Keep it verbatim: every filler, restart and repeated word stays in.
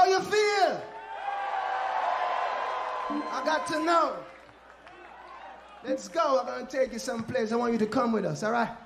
you feel? I got to know. Let's go. I'm going to take you someplace. I want you to come with us, all right?